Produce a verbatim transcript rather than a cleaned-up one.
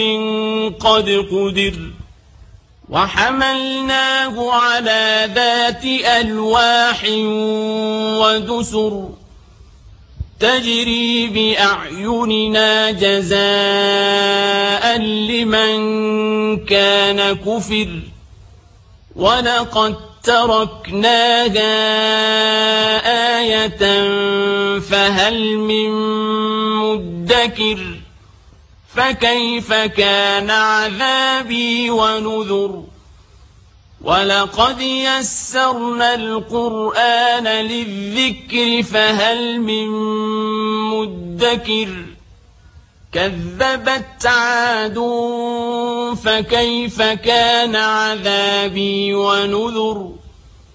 قد قدر وحملناه على ذات ألواح ودسر تجري بأعيننا جزاء لمن كان كفر ولقد تركناها آية فهل من مدكر فكيف كان عذابي ونذر ولقد يسرنا القرآن للذكر فهل من مدكر كذبت عاد فكيف كان عذابي ونذر